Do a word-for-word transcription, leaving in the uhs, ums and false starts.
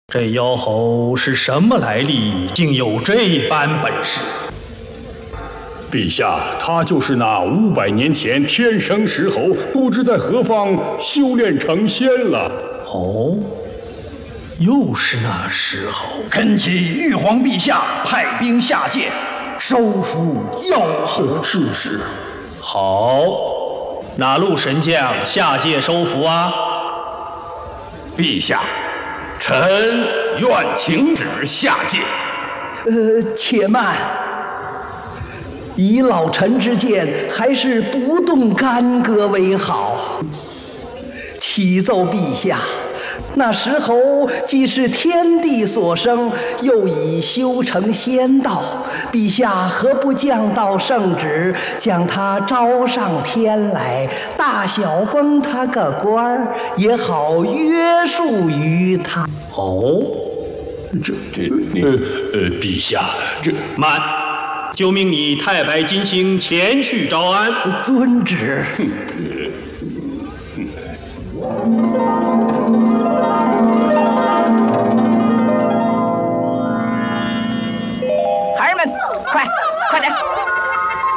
这妖猴是什么来历？竟有这般本事？ 陛下，他就是那五百年前天生石猴，不知在何方修炼成仙了。 哦，又是那石猴。 恳请玉皇陛下派兵下界，收服妖猴。 是是。 好，哪路神将下界收服啊？ 陛下，臣愿请旨下界。 呃，且慢，以老臣之见，还是不动干戈为好。启奏陛下，那石猴既是天地所生，又已修成仙道，陛下何不降道圣旨，将他招上天来，大小封他个官儿，也好约束于他。 哦， 这这呃呃，陛下，这慢，就命你太白金星前去招安。 遵旨。 嗯